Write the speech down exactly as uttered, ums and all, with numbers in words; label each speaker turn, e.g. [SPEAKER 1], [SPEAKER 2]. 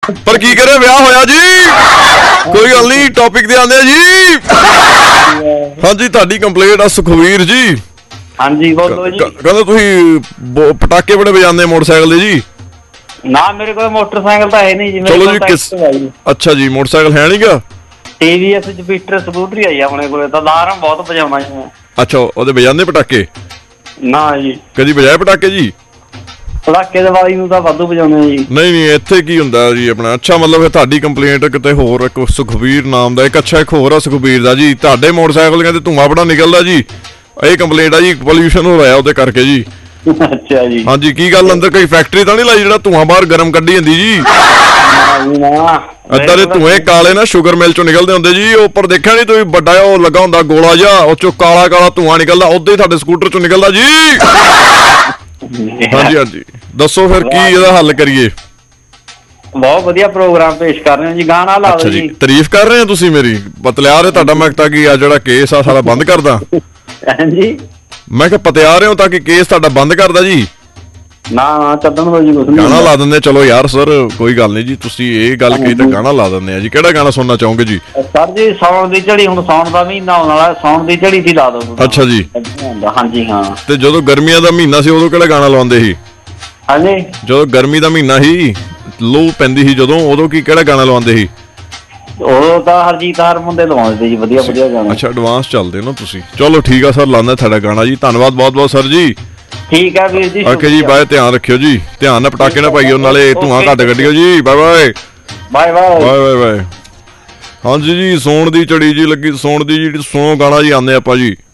[SPEAKER 1] ਪਰ ਕੀ ਕਰੇ ਵਿਆਹ ਹੋਇਆ ਜੀ। ਕੋਈ ਗੱਲ ਨਹੀਂ ਟੌਪਿਕ ਤੇ ਆਉਂਦੇ ਜੀ। ਹਾਂਜੀ ਤੁਹਾਡੀ ਕੰਪਲੇਂਟ ਆ ਸੁਖਵੀਰ ਜੀ।
[SPEAKER 2] ਹਾਂਜੀ ਬੋਲੋ ਜੀ।
[SPEAKER 1] ਕਹਿੰਦੇ ਤੁਸੀਂ ਪਟਾਕੇ ਬੜੇ ਵਜਾਉਂਦੇ ਮੋਟਰਸਾਈਕਲ ਦੇ ਜੀ।
[SPEAKER 2] ਨਾ ਮੇਰੇ ਕੋਲ ਮੋਟਰਸਾਈਕਲ ਤਾਂ ਹੈ ਨਹੀਂ ਜੀ।
[SPEAKER 1] ਚਲੋ ਜੀ ਕਿਸ ਅੱਛਾ ਜੀ ਮੋਟਰਸਾਈਕਲ ਹੈ ਨਹੀਂਗਾ।
[SPEAKER 2] ਟੀਵੀਐਸ ਜੁਪੀਟਰ ਸਕੂਟਰੀ ਆਈ ਆਪਣੇ ਕੋਲੇ ਤਾਂ ਅਲਾਰਮ ਬਹੁਤ ਵਜਾਉਣਾ ਜੀ।
[SPEAKER 1] ਅੱਛਾ ਉਹਦੇ ਵਜਾਉਂਦੇ ਪਟਾਕੇ?
[SPEAKER 2] ਨਾ ਜੀ
[SPEAKER 1] ਕਦੀ ਵਜਾਏ ਪਟਾਕੇ ਜੀ?
[SPEAKER 2] ਪਟਾਕੇ ਦੇ ਵਾਲੀ ਨੂੰ ਤਾਂ ਵਾਧੂ ਵਜਾਉਂਦੇ ਜੀ।
[SPEAKER 1] ਨਹੀਂ ਨਹੀਂ ਇੱਥੇ ਕੀ ਹੁੰਦਾ ਜੀ ਆਪਣਾ। ਅੱਛਾ ਮਤਲਬ ਫਿਰ ਤੁਹਾਡੀ ਕੰਪਲੇਂਟ ਕਿਤੇ ਹੋਰ ਇੱਕ ਸੁਖਬੀਰ ਨਾਮ ਦਾ ਇੱਕ ਅੱਛਾ ਇੱਕ ਹੋਰ ਆ ਸੁਖਬੀਰ ਦਾ ਜੀ। ਤੁਹਾਡੇ ਮੋਟਰਸਾਈਕਲ ਕਹਿੰਦੇ ਧੂੰਆਂ ਬੜਾ ਨਿਕਲਦਾ ਜੀ। ਇਹ ਕੰਪਲੇਂਟ ਆ ਜੀ ਪੋਲਿਊਸ਼ਨ ਹੋ ਰਿਹਾ ਉਹਦੇ ਕਰਕੇ ਜੀ।
[SPEAKER 2] ਅੱਛਾ ਜੀ
[SPEAKER 1] ਹਾਂਜੀ ਕੀ ਗੱਲ ਅੰਦਰ ਕੋਈ ਫੈਕਟਰੀ ਤਾਂ ਨਹੀਂ ਲਾਈ ਜਿਹੜਾ ਧੂੰਆਂ ਬਾਹਰ ਗਰਮ ਕੱਢੀ ਜਾਂਦੀ ਜੀ? ਏਦਾਂ ਦੇ ਧੂਏ ਕਾਲੇ ਨਾ ਸ਼ੂਗਰ ਮਿਲ ਚੋਂ ਨਿਕਲਦੇ ਹੁੰਦੇ ਜੀ। ਉਹ ਉੱਪਰ ਦੇਖਿਆ ਨਹੀਂ ਤੁਸੀਂ ਵੱਡਾ ਉਹ ਲੱਗਾ ਹੁੰਦਾ ਗੋਲਾ ਜਿਹਾ ਉਹ ਚੋਂ ਕਾਲਾ ਕਾਲਾ ਧੂੰਆਂ ਨਿਕਲਦਾ ਉਦਾਂ ਹੀ ਤੁਹਾਡੇ ਸਕੂਟਰ ਚੋਂ ਨਿਕਲਦਾ ਜੀ। ਹਾਂਜੀ ਹਾਂਜੀ ਦੱਸੋ ਫਿਰ ਕੀ ਇਹਦਾ ਹੱਲ ਕਰੀਏ?
[SPEAKER 2] ਬਹੁਤ ਵਧੀਆ ਪ੍ਰੋਗਰਾਮ ਪੇਸ਼ ਕਰ ਰਹੇ ਹੋ ਜੀ। ਗਾਣਾ ਲਾ ਦਿਓ ਜੀ।
[SPEAKER 1] ਤਾਰੀਫ ਕਰ ਰਹੇ ਹੋ ਤੁਸੀਂ ਮੇਰੀ। ਬਤਲਿਆ ਰਹੇ ਤੁਹਾਡਾ ਮਕਤਾ ਕੀ ਆ ਜਿਹੜਾ ਕੇਸ ਆ ਸਾਰਾ ਬੰਦ ਕਰਦਾ।
[SPEAKER 2] ਹਾਂਜੀ
[SPEAKER 1] ਮੈਂ ਕਿਹਾ ਪਤਿਆ ਰਹੇ ਹੋ ਤਾਂ ਕਿ ਕੇਸ ਤੁਹਾਡਾ ਬੰਦ ਕਰਦਾ ਜੀ।
[SPEAKER 2] ਨਾ ਨਾ ਚੱਲਣ ਦੋ ਜੀ ਕੁਛ ਨਹੀਂ।
[SPEAKER 1] ਗਾਣਾ ਲਾ ਦਿੰਦੇ ਚਲੋ ਯਾਰ ਸਰ ਕੋਈ ਗੱਲ ਨਹੀਂ ਜੀ। ਤੁਸੀਂ ਇਹ ਗੱਲ ਕਹੀ ਤਾਂ ਗਾਣਾ ਲਾ ਦਿੰਦੇ ਆ ਜੀ। ਕਿਹੜਾ ਗਾਣਾ ਸੁਣਨਾ ਚਾਹੋਗੇ ਜੀ?
[SPEAKER 2] ਸਰ ਜੀ ਸਾਉਣ ਦੀ ਝੜੀ ਹੁਣ ਸਾਉਣ ਦਾ ਮਹੀਨਾ ਆਉਣ ਵਾਲਾ ਸਾਉਣ ਦੀ ਝੜੀ ਦੀ ਲਾ ਦਿਓ।
[SPEAKER 1] ਅੱਛਾ ਜੀ
[SPEAKER 2] ਹਾਂਜੀ ਹਾਂ।
[SPEAKER 1] ਤੇ ਜਦੋਂ ਗਰਮੀਆਂ ਦਾ ਮਹੀਨਾ ਸੀ ਉਦੋਂ ਕਿਹੜਾ ਗਾਣਾ ਲਾਉਂਦੇ ਸੀ?
[SPEAKER 2] ਹਾਂਜੀ
[SPEAKER 1] ਜਦੋਂ ਗਰਮੀ ਦਾ ਮਹੀਨਾ ਸੀ ਲੂ ਪੈਂਦੀ ਸੀ ਜਦੋਂ ਉਦੋਂ ਕੀ ਕਿਹੜਾ ਗਾਣਾ ਲਵਾਉਂਦੇ ਸੀ?
[SPEAKER 2] ਉਹ ਤਾਂ ਹਰਜੀਤ ਹਾਰਮੋਨ ਦੇ ਲਵਾਉਂਦੇ ਜੀ ਵਧੀਆ ਵਧੀਆ ਗਾਣੇ।
[SPEAKER 1] ਅੱਛਾ ਐਡਵਾਂਸ ਚੱਲਦੇ ਨਾ ਤੁਸੀਂ। ਚਲੋ ਠੀਕ ਆ ਸਰ ਲਾਉਂਦਾ ਤੁਹਾਡਾ ਗਾਣਾ ਜੀ। ਧੰਨਵਾਦ ਬਹੁਤ ਬਹੁਤ ਸਰ ਜੀ।
[SPEAKER 2] ਠੀਕ ਹੈ ਵੀਰ ਜੀ
[SPEAKER 1] ਓਕੇ ਜੀ ਬਾਏ। ਧਿਆਨ ਰੱਖਿਓ ਜੀ। ਧਿਆਨ ਨਾਲ ਪਟਾਕੇ ਨਾ ਪਾਈਓ ਨਾਲੇ ਧੂਆਂ ਘੱਟ ਕੱਢਿਓ ਜੀ। Bye bye
[SPEAKER 2] bye bye
[SPEAKER 1] bye bye bye. ਹਾਂਜੀ ਜੀ ਸੌਣ ਦੀ ਝੜੀ ਜੀ ਲੱਗੀ। ਸੌਣ ਦੀ ਜੀ ਸੁਣੋ ਗਾਣਾ ਜੀ ਆਉਂਦੇ ਆਪਾਂ ਜੀ।